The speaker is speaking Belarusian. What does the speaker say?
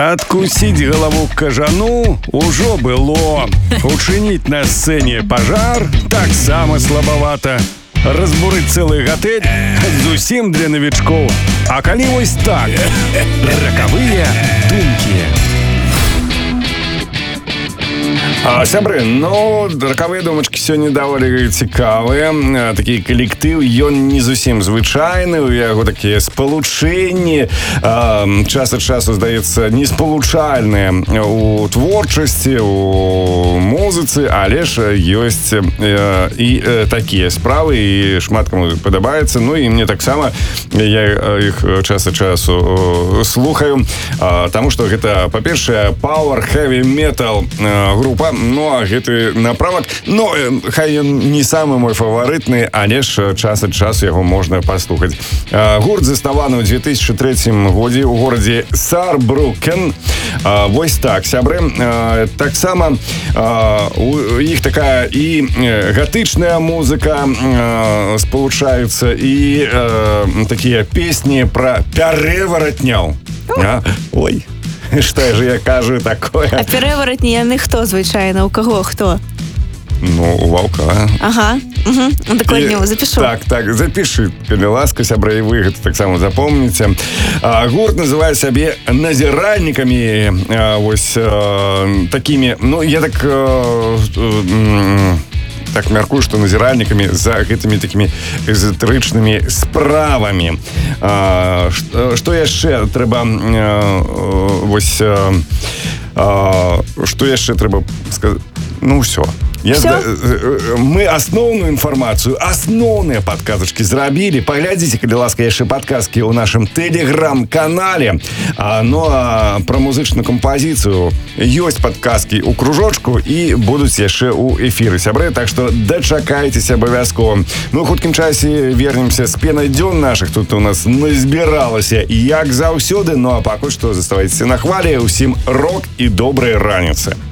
Адкусіць галаву кажану ўжо было. Учыніць на сцэне пажар таксама слабавата. Разбурыць цэлы гатэль зусім для навічкоў. А калі вось так? Ракавыя думкі. Сябры, ракавыя думачкі сёння даволі цікавыя. Такі калектыў, ён не зусім звычайны, у яго такія спалучэнні, час ад часу, здаецца, неспалучальныя у творчасці, у музыцы, але ж ёсць і такія справы, і шмат каму падабаецца. Ну і мне таксама, я іх час ад часу слухаю, таму што гэта, па-першае, Power Heavy Metal група. Ну, а гэты напрамак, хай ён не самы мой фаварытны, але ж час ад часу яго можна паслухаць. Гурт заснаваны ў 2003 годзе ў горадзе Саарбрукен. Вось так, сябры. Таксама у іх такая і гатычная музыка спалучаюцца, і такія песні пра пярэваратняў. Ой, што же я кажу такое? А перевертні яны хто, звичайно? У кого хто? Ну, у ваўка. Ага, дакладнее, запишу. Так, запиши, калі ласка, сябры, і вы гэта таксама запомніце. Гурт называе сябе назіральнікамі, вось такімі, я так мяркую, што назіральнікамі за гэтымі такімі эзотэрычнымі справамі. Што яшчэ трэба што яшчэ трэба сказаць? Ўсё. Мы асноўную інфармацыю, асноўныя падказачкі зрабілі. Паглядзіце, калі ласка, яшчэ падказкі ў нашым тэлеграм-канале. А пра музычную кампазіцыю ёсць падказкі ў кружочку і будуць яшчэ ў эфіры, сябры. Так што дачакайцеся абавязкова. Мы ў хуткім часе вернемся з пенай дзён нашых. Тут у нас назбіралася як заўсёды. А пакуль што заставайцеся на хвалі. Усім рок і добрай раніцы.